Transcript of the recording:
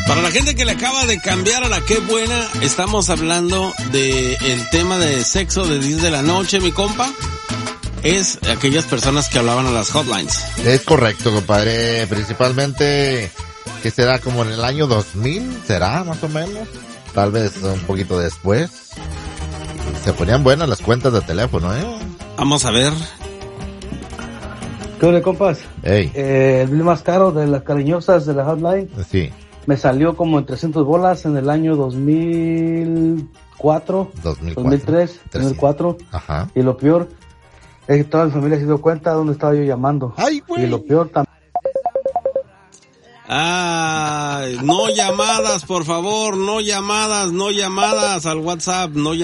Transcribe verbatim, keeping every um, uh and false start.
Para la gente que le acaba de cambiar a la Qué Buena, estamos hablando de el tema de sexo de diez de la noche, mi compa. Es aquellas personas que hablaban a las hotlines. Es correcto, compadre. Principalmente, que será como en el año dos mil, será más o menos. Tal vez un poquito después. Se ponían buenas las cuentas de teléfono, ¿eh? Vamos a ver. ¿Qué onda, compas? Hey. Eh, el bill más caro de las cariñosas de la hotline. Sí. Me salió como en trescientas bolas en el año dos mil cuatro, dos mil cuatro, dos mil tres, dos mil cuatro. Ajá. Y lo peor es que toda mi familia se dio cuenta de dónde estaba yo llamando. Ay, güey. Y lo peor también. Ay, no llamadas, por favor, no llamadas, no llamadas al WhatsApp, no llamadas.